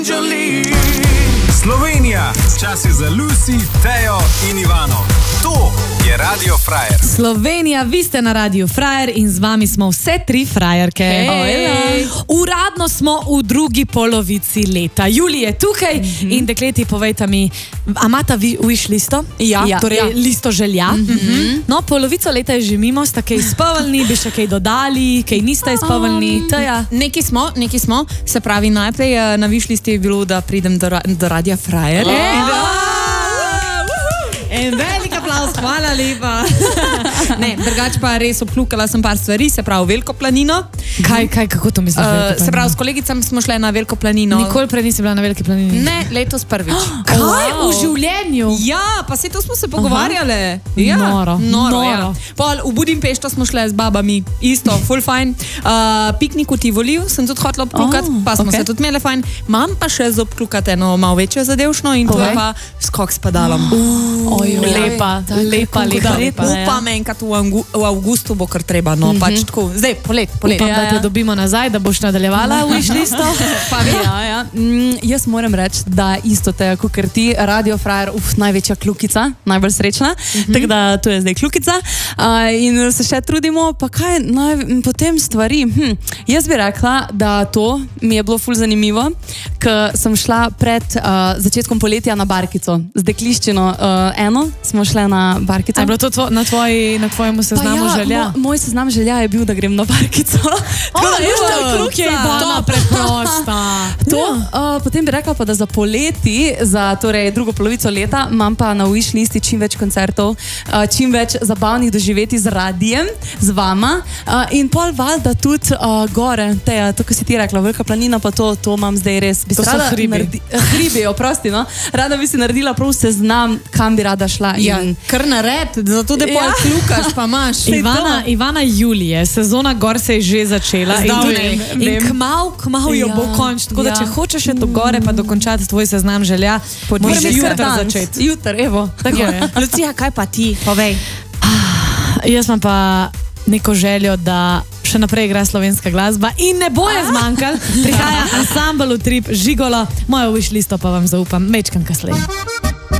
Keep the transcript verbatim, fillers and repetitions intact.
Slovenija, čas je za Lucy, Tejo in Ivano. To je Radio Frajer. Slovenija, vi ste na Radio Frajer in z vami smo vse tri frajerke. Hey. Uradno smo v drugi polovici leta. Julij je tukaj mm-hmm. in dekleti, povejte mi, a imata vi wish listo? Ja. ja. Torej, ja. listo želja. Mm-hmm. No, polovico leta je že mimo, ste kaj izpolnili, bi še kaj dodali, kaj niste izpolnili? Um, Neki smo, neki smo. Se pravi, najprej na wish listi je bilo, da pridem do, ra do Radia Frajer. Oh. En velik aplauz, hvala lepa. Ne, drugače pa res obklukala sem par stvari, se pravi Veliko planino. Kaj, kaj, kako to misliš? Uh, se pravi, s kolegicami smo šle na Veliko planino. Nikoli prej nisi bila na Veliki planini? Ne, letos prvič. Kaj? Wow. V življenju? Ja, pa se to smo se pogovarjale. Ja, noro. Noro, noro. Ja. Pol v Budimpešto smo šle z babami, isto, full fajn. Uh, piknik v Tivoliu sem tudi hotela obklukati, oh, pa smo okay. se tudi imele fajn. Imam pa še za obklukati eno malo večjo zadevšno in to je pa skok s padalom. Uh. Oj, lepa, lepa, lepa, lepa. Upam enkrat v, v avgustu bo kar treba, no, mm-hmm. pač tako. Zdaj, polet, polet. Upam, ja, da te ja. dobimo nazaj, da boš nadaljevala v wish-listo. Pa vi, ja, ja. Mm, jaz moram reči, da isto te, kot ti, Radio Frajer, uf, največja kljukica, najbolj srečna, mm-hmm. tako da to je zdaj kljukica. Uh, in se še trudimo, pa kaj, naj, potem stvari. Hm. Jaz bi rekla, da to mi je bilo ful zanimivo, ker sem šla pred uh, začetkom poletja na barkico, z dekliščino uh, eno, smo šle na barkico. A je bilo to tvo, na, tvoji, na tvojemu seznamu ja, želja? Mo, moj seznam želja je bil, da grem na barkico. O, veš, to je kljukica. Ivana preprosta. To, uh, potem bi rekla pa, da za poleti, za torej, drugo polovico leta, imam pa na wish listi čim več koncertov, uh, čim več zabavnih doživeti z radijem, z vama uh, in pol valjda tudi uh, gore, Teja, to, ko si ti rekla, Velika planina, pa to, to imam zdaj res. To so hribi. Naredi, hribi, oprosti, no. Rada bi si naredila prav seznam, kam bi rada šla. Ja, in... kar nared, zato da pol kljukaš, pa imaš. Ivana, Ivana Julije, sezona gor se je že začela. Zdaj, in, in, in kmal, kmal jo ja, bo konč. Tako da, ja. če hočeš še to gore, pa dokončati tvoj seznam želja, moraš jutri začeti. Jutri, evo. Tako je. Lucija, kaj pa ti? Povej. Ah, jaz imam pa neko željo, da še naprej igra slovenska glasba in ne bo je zmanjkal. Prihaja ansambel Utrip, Žigolo, mojo wish listo pa vam zaupam, mečkam kasneje.